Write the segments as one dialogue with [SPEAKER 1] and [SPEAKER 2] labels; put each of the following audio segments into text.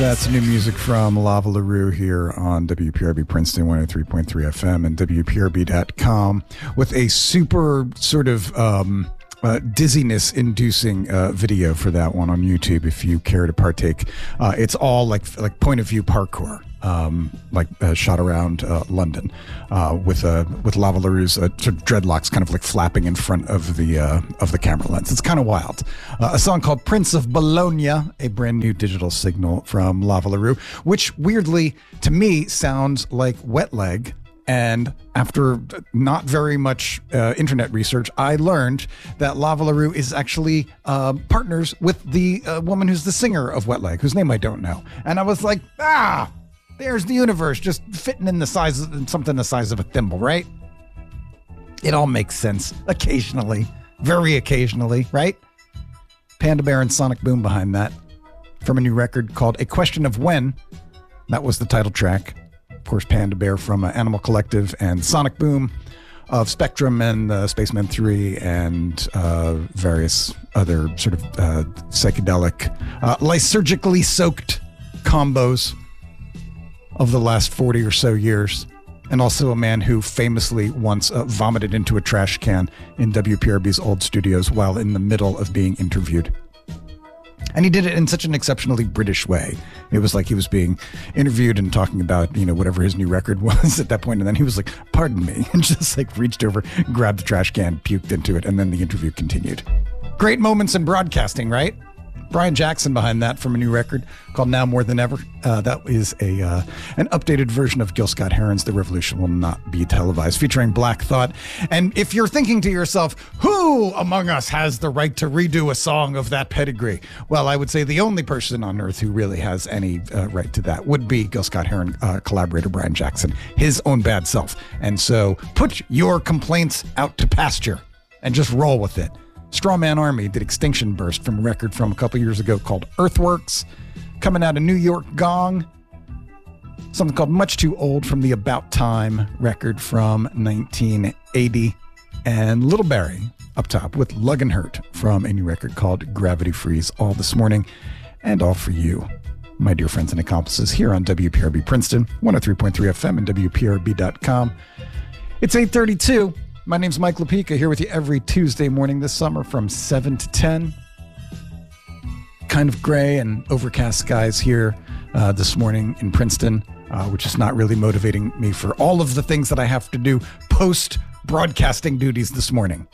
[SPEAKER 1] That's new music from Lava LaRue here on WPRB Princeton 103.3 FM and WPRB.com with a super sort of dizziness-inducing video for that one on YouTube if you care to partake. It's all like point-of-view parkour. Shot around London with Lava LaRue's sort of dreadlocks kind of like flapping in front of the camera lens. It's kind of wild. A song called Prince of Bologna, a brand new digital signal from Lava LaRue, which weirdly to me sounds like Wet Leg. And after not very much internet research, I learned that Lava LaRue is actually partners with the woman who's the singer of Wet Leg, whose name I don't know. And I was like, there's the universe just fitting in something the size of a thimble, right? It all makes sense occasionally, very occasionally, right? Panda Bear and Sonic Boom behind that from a new record called A Question of When. That was the title track. Of course, Panda Bear from Animal Collective and Sonic Boom of Spectrum and Spaceman 3 and various other sort of psychedelic, lysergically soaked combos of the last 40 or so years, and also a man who famously once vomited into a trash can in WPRB's old studios while in the middle of being interviewed. And he did it in such an exceptionally British way. It was like he was being interviewed and talking about, whatever his new record was at that point, and then he was like, pardon me, and just like reached over, grabbed the trash can, puked into it, and then the interview continued. Great moments in broadcasting, right? Brian Jackson behind that from a new record called Now More Than Ever. That is an updated version of Gil Scott-Heron's The Revolution Will Not Be Televised, featuring Black Thought. And if you're thinking to yourself, who among us has the right to redo a song of that pedigree? Well, I would say the only person on earth who really has any right to that would be Gil Scott-Heron collaborator Brian Jackson, his own bad self. And so put your complaints out to pasture and just roll with it. Strawman Army did Extinction Burst from a record from a couple years ago called Earthworks. Coming out of New York Gong, something called Much Too Old from the About Time record from 1980. And Little Barry up top with Lug and Hurt from a new record called Gravity Freeze. All this morning and all for you, my dear friends and accomplices, here on WPRB Princeton, 103.3 FM and WPRB.com. It's 8:32. My name's Mike Lapika, here with you every Tuesday morning this summer from 7 to 10. Kind of gray and overcast skies here this morning in Princeton, which is not really motivating me for all of the things that I have to do post-broadcasting duties this morning.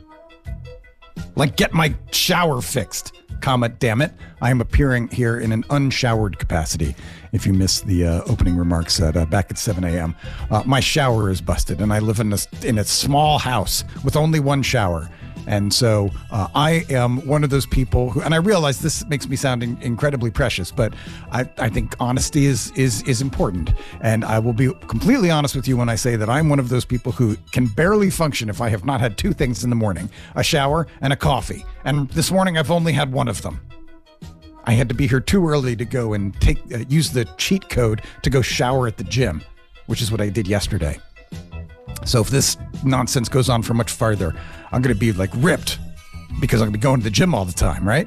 [SPEAKER 1] Like get my shower fixed, damn it. I am appearing here in an unshowered capacity. If you missed the opening remarks back at 7 a.m., my shower is busted, and I live in a small house with only one shower. And so I am one of those people who, and I realize this makes me sound incredibly precious, but I think honesty is important. And I will be completely honest with you when I say that I'm one of those people who can barely function if I have not had two things in the morning, a shower and a coffee. And this morning I've only had one of them. I had to be here too early to go and use the cheat code to go shower at the gym, which is what I did yesterday. So if this nonsense goes on for much farther, I'm going to be like ripped because I'm going to be going to the gym all the time, right?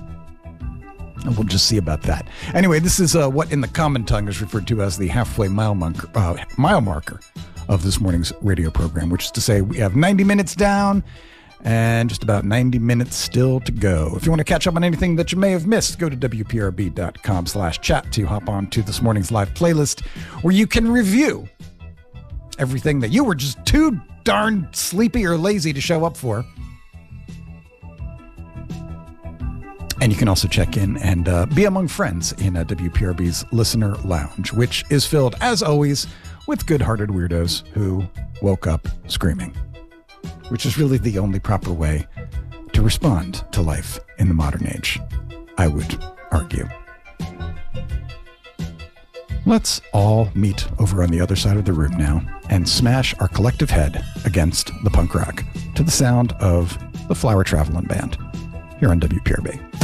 [SPEAKER 1] And we'll just see about that. Anyway, this is what in the common tongue is referred to as the halfway mile marker of this morning's radio program, which is to say we have 90 minutes down and just about 90 minutes still to go. If you want to catch up on anything that you may have missed, go to WPRB.com/chat to hop on to this morning's live playlist where you can review everything that you were just too darn sleepy or lazy to show up for. And you can also check in and be among friends in WPRB's Listener Lounge, which is filled, as always, with good-hearted weirdos who woke up screaming, which is really the only proper way to respond to life in the modern age, I would argue. Let's all meet over on the other side of the room now and smash our collective head against the punk rock to the sound of the Flower Travelin' Band here on WPRB.